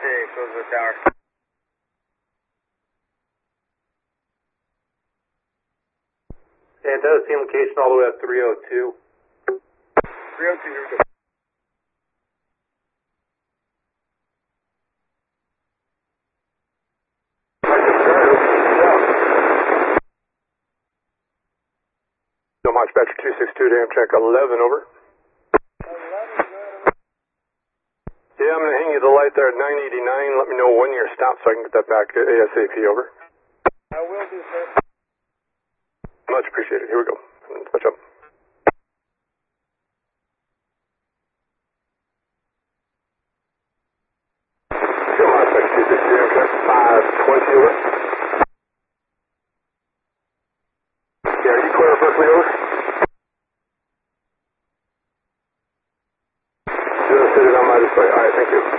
close the tower. Antenna team location all the way at 302. 302, here we go. No March Batcher 262 to Amtrak 11, over. 11, Yeah, I'm going to hang you the light there at 989. Let me know when you're stopped so I can get that back ASAP, over. I will do, sir. Much appreciated. Here we go. Let's switch up. Still March Batcher 262 Amtrak 520, over. Yeah, are you clear perfectly, over? Doing it on my display. All right, thank you.